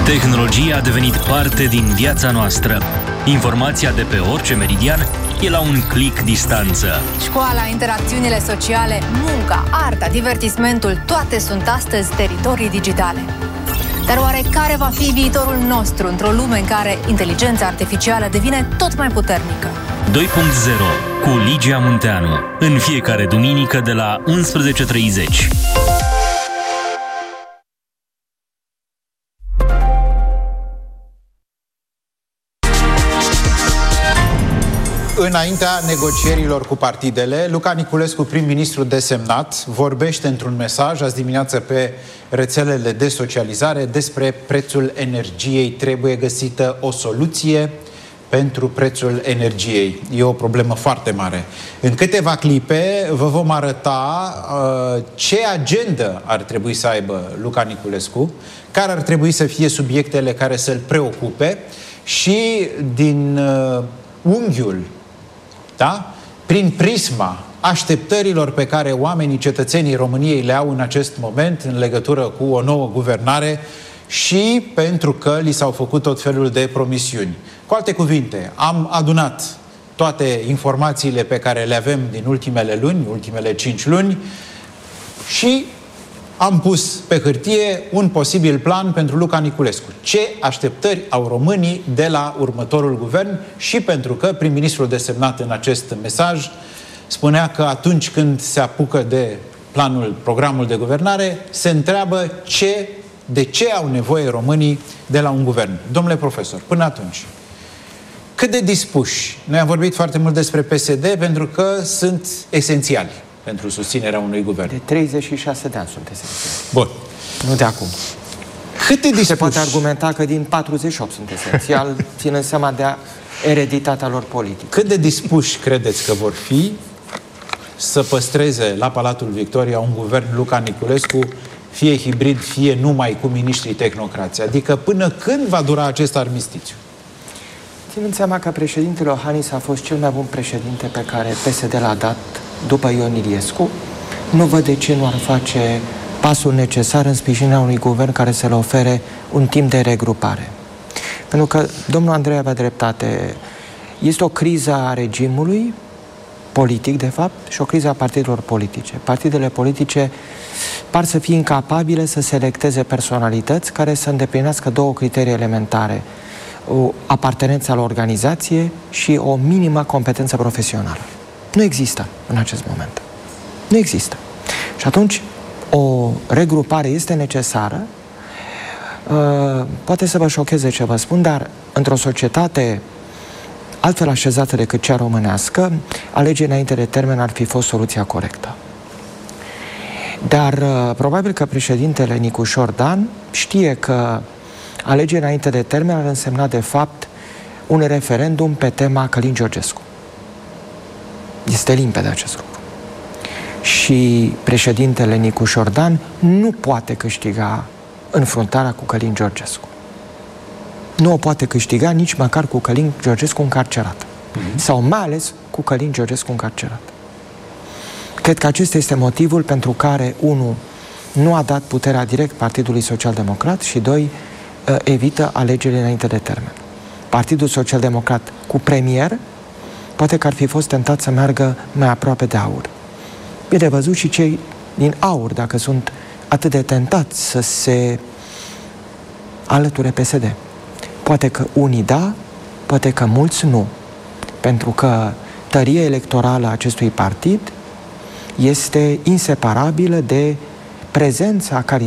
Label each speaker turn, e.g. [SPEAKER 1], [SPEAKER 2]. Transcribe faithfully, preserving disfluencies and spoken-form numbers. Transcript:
[SPEAKER 1] Tehnologia a devenit parte din viața noastră. Informația de pe orice meridian e la un click distanță.
[SPEAKER 2] Școala, interacțiunile sociale, munca, arta, divertismentul, toate sunt astăzi teritorii digitale. Dar oare care va fi viitorul nostru într-o lume în care inteligența artificială devine tot mai puternică?
[SPEAKER 1] doi punct zero cu Ligia Munteanu. În fiecare duminică de la unsprezece și treizeci.
[SPEAKER 3] Înaintea negocierilor cu partidele, Luca Niculescu, prim-ministru desemnat, vorbește într-un mesaj azi dimineață pe rețelele de socializare despre prețul energiei. Trebuie găsită o soluție pentru prețul energiei. E o problemă foarte mare. În câteva clipe vă vom arăta uh, ce agendă ar trebui să aibă Luca Niculescu, care ar trebui să fie subiectele care să-l preocupe și din uh, unghiul, da? Prin prisma așteptărilor pe care oamenii, cetățenii României le au în acest moment în legătură cu o nouă guvernare și pentru că li s-au făcut tot felul de promisiuni. Cu alte cuvinte, am adunat toate informațiile pe care le avem din ultimele luni, ultimele cinci luni și am pus pe hârtie un posibil plan pentru Luca Niculescu. Ce așteptări au românii de la următorul guvern și pentru că prim-ministrul desemnat în acest mesaj spunea că atunci când se apucă de planul, programul de guvernare, se întreabă ce, de ce au nevoie românii de la un guvern. Domnule profesor, până atunci, cât de dispuși? Noi am vorbit foarte mult despre P S D pentru că sunt esențiali pentru susținerea unui guvern.
[SPEAKER 4] De treizeci și șase de ani sunt esențiali.
[SPEAKER 3] Bun.
[SPEAKER 4] Nu de acum.
[SPEAKER 3] Cât de dispuși?
[SPEAKER 4] Se poate argumenta că din patruzeci și opt sunt esențial, ținând seama de ereditatea lor politică.
[SPEAKER 3] Cât de dispuși credeți că vor fi să păstreze la Palatul Victoria un guvern Luca Niculescu, fie hibrid, fie numai cu miniștrii tehnocrați? Adică până când va dura acest armistițiu?
[SPEAKER 4] Ținând seama că președintele Iohannis a fost cel mai bun președinte pe care P S D l-a dat după Ion Iliescu, nu văd de ce nu ar face pasul necesar în sprijinirea unui guvern care să le ofere un timp de regrupare. Pentru că domnul Andrei avea dreptate. Este o criză a regimului politic, de fapt, și o criză a partidelor politice. Partidele politice par să fie incapabile să selecteze personalități care să îndeplinească două criterii elementare: o apartenență la organizație și o minimă competență profesională. Nu există în acest moment. Nu există. Și atunci o regrupare este necesară. Uh, poate să vă șocheze ce vă spun, dar într-o societate altfel așezată decât cea românească, alegeri înainte de termen ar fi fost soluția corectă. Dar uh, probabil că președintele Nicușor Dan știe că alegeri înainte de termen ar însemna de fapt un referendum pe tema Călin Georgescu. Este limpede acest lucru. Și președintele Nicușor Dan nu poate câștiga înfruntarea cu Călin Georgescu. Nu o poate câștiga nici măcar cu Călin Georgescu încarcerat. Mm-hmm. Sau mai ales cu Călin Georgescu încarcerat. Cred că acesta este motivul pentru care, unu, nu a dat puterea direct Partidului Social-Democrat și, doi, evită alegerile înainte de termen. Partidul Social-Democrat cu premier poate că ar fi fost tentat să meargă mai aproape de aur. E de văzut și cei din aur, dacă sunt atât de tentați să se alăture P S D. Poate că unii da, poate că mulți nu. Pentru că tăria electorală a acestui partid este inseparabilă de prezența care